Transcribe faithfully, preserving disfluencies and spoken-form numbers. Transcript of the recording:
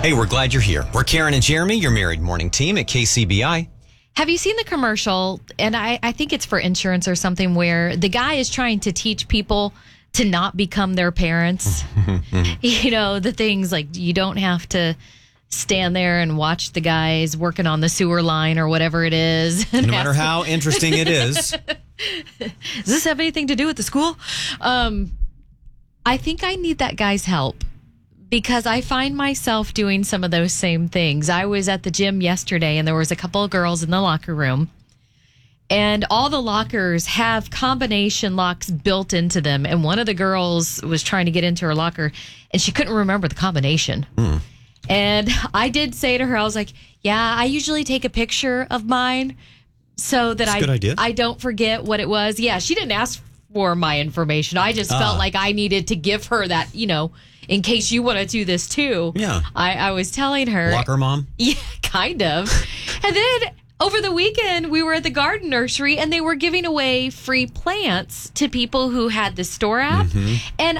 Hey, we're glad you're here. We're Karen and Jeremy, your married morning team at K C B I. Have you seen the commercial? And I, I think it's for insurance or something where the guy is trying to teach people to not become their parents. You know, the things like you don't have to stand there and watch the guys working on the sewer line or whatever it is. No matter how interesting it is. Does this have anything to do with the school? Um, I think I need that guy's help because I find myself doing some of those same things. I was at the gym yesterday and there was a couple of girls in the locker room. And all the lockers have combination locks built into them. And one of the girls was trying to get into her locker and she couldn't remember the combination. Mm. And I did say to her, I was like, yeah, I usually take a picture of mine so that I, I don't forget what it was. Yeah, she didn't ask for my information. I just uh. felt like I needed to give her that, you know, in case you want to do this too. Yeah. I, I was telling her. Locker mom? Yeah, kind of. And then over the weekend, we were at the garden nursery and they were giving away free plants to people who had the store app. Mm-hmm. And